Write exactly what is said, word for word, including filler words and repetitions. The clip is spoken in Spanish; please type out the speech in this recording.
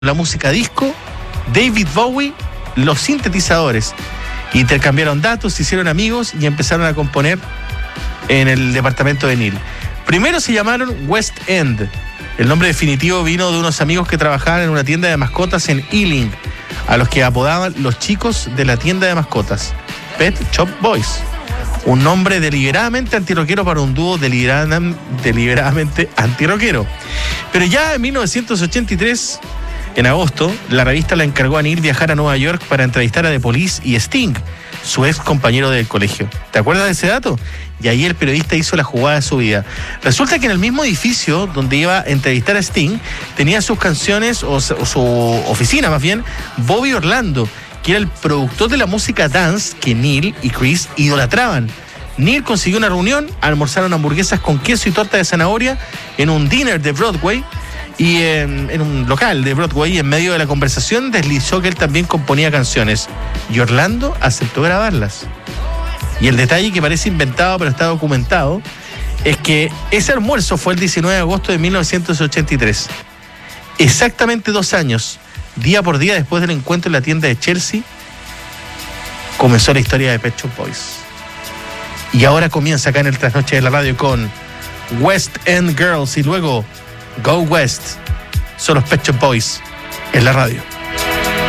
la música disco, David Bowie, los sintetizadores. Intercambiaron datos, se hicieron amigos y empezaron a componer en el departamento de Neil. Primero se llamaron West End. El nombre definitivo vino de unos amigos que trabajaban en una tienda de mascotas en Ealing, a los que apodaban los chicos de la tienda de mascotas, Pet Shop Boys. Un nombre deliberadamente antirroquero para un dúo deliberadamente antirroquero. Pero ya en mil novecientos ochenta y tres, en agosto, la revista le encargó a Neil viajar a Nueva York para entrevistar a The Police y Sting, su ex compañero del colegio. ¿Te acuerdas de ese dato? Y ahí el periodista hizo la jugada de su vida. Resulta que en el mismo edificio donde iba a entrevistar a Sting, tenía sus canciones, o, o su oficina más bien, Bobby Orlando, que era el productor de la música dance que Neil y Chris idolatraban. Neil consiguió una reunión, almorzaron hamburguesas con queso y torta de zanahoria en un dinner de Broadway, y en, en un local de Broadway, y en medio de la conversación deslizó que él también componía canciones, y Orlando aceptó grabarlas. Y el detalle, que parece inventado pero está documentado, es que ese almuerzo fue el diecinueve de agosto de mil novecientos ochenta y tres. Exactamente dos años, día por día después del encuentro en la tienda de Chelsea, comenzó la historia de Pet Shop Boys. Y ahora comienza acá en el Trasnoche de la Radio con West End Girls y luego Go West. Son los Pet Shop Boys en la radio.